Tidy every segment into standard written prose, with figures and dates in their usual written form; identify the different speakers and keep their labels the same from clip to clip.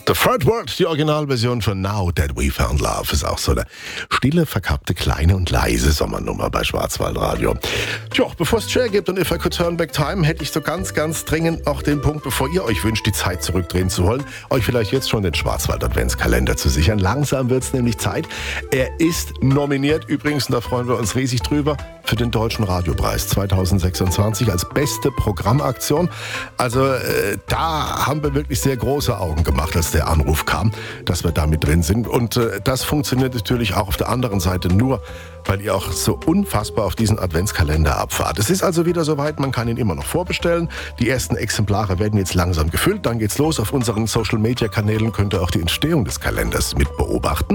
Speaker 1: The Third World, die Originalversion von Now That We Found Love, ist auch so eine stille, verkappte, kleine und leise Sommernummer bei Schwarzwaldradio. Tja, bevor es Chair gibt und If I Could Turn Back Time, hätte ich so ganz dringend noch den Punkt, bevor ihr euch wünscht, die Zeit zurückdrehen zu wollen, euch vielleicht jetzt schon den Schwarzwald-Adventskalender zu sichern. Langsam wird es nämlich Zeit. Er ist nominiert übrigens, und da freuen wir uns riesig drüber, für den Deutschen Radiopreis 2026 als beste Programmaktion. Also da haben wir wirklich sehr große Augen gemacht, als der Anruf kam, dass wir da mit drin sind. Und das funktioniert natürlich auch auf der anderen Seite nur, weil ihr auch so unfassbar auf diesen Adventskalender abfahrt. Es ist also wieder soweit, man kann ihn immer noch vorbestellen. Die ersten Exemplare werden jetzt langsam gefüllt. Dann geht's los. Auf unseren Social-Media-Kanälen könnt ihr auch die Entstehung des Kalenders mit beobachten.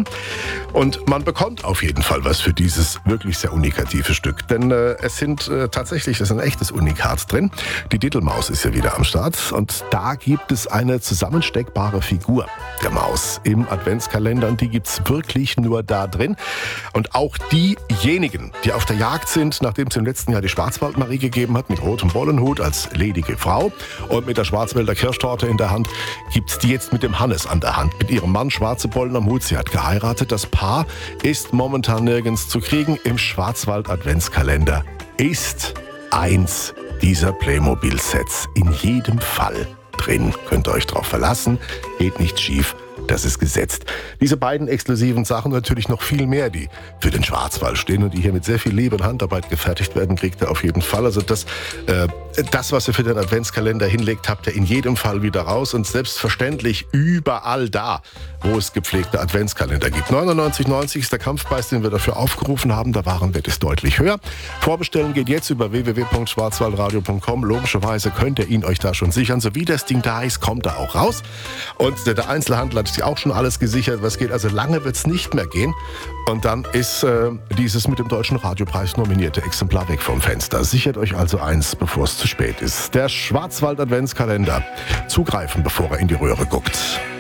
Speaker 1: Und man bekommt auf jeden Fall was für dieses wirklich sehr unikative Stück. Denn es sind tatsächlich, das ist ein echtes Unikat drin. Die Dittelmaus ist ja wieder am Start. Und da gibt es eine zusammensteckbare Figur der Maus im Adventskalender. Und die gibt's wirklich nur da drin. Und auch diejenigen, die auf der Jagd sind, nachdem es im letzten Jahr die Schwarzwaldmarie gegeben hat, mit rotem Bollenhut als ledige Frau und mit der Schwarzwälder Kirschtorte in der Hand, gibt's die jetzt mit dem Hannes an der Hand, mit ihrem Mann schwarze Bollen am Hut. Sie hat geheiratet. Das Paar ist momentan nirgends zu kriegen. Im Schwarzwald-Adventskalender ist eins dieser Playmobil-Sets in jedem Fall drin. Könnt ihr euch drauf verlassen, geht nicht schief. Das ist gesetzt. Diese beiden exklusiven Sachen, natürlich noch viel mehr, die für den Schwarzwald stehen und die hier mit sehr viel Liebe und Handarbeit gefertigt werden, kriegt ihr auf jeden Fall. Also das, was ihr für den Adventskalender hinlegt, habt ihr in jedem Fall wieder raus und selbstverständlich überall da, wo es gepflegte Adventskalender gibt. 99,90 ist der Kampfpreis, den wir dafür aufgerufen haben. Der Warenwert ist deutlich höher. Vorbestellen geht jetzt über www.schwarzwaldradio.com. Logischerweise könnt ihr ihn euch da schon sichern. So wie das Ding da ist, kommt er auch raus. Und der Einzelhandel hat auch schon alles gesichert, was geht. Also lange wird es nicht mehr gehen. Und dann ist dieses mit dem Deutschen Radiopreis nominierte Exemplar weg vom Fenster. Sichert euch also eins, bevor es zu spät ist. Der Schwarzwald-Adventskalender. Zugreifen, bevor er in die Röhre guckt.